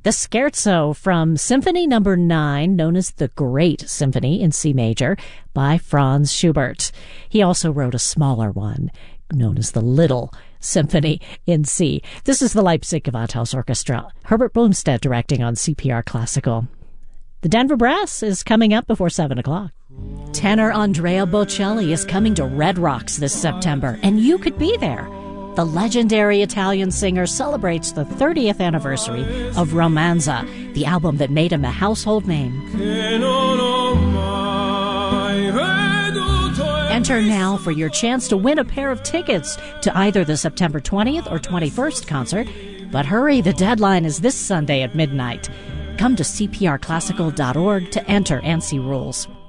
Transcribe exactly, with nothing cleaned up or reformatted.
The Scherzo from Symphony Number nine, known as the Great Symphony in C major, by Franz Schubert. He also wrote a smaller one, known as the Little Symphony in C. This is the Leipzig Gewandhaus Orchestra. Herbert Blumstedt directing on C P R Classical. The Denver Brass is coming up before seven o'clock. Tenor Andrea Bocelli is coming to Red Rocks this September, and you could be there. The legendary Italian singer celebrates the thirtieth anniversary of Romanza, the album that made him a household name. Enter now for your chance to win a pair of tickets to either the September twentieth or twenty-first concert. But hurry, the deadline is this Sunday at midnight. Come to c p r classical dot org to enter and see rules.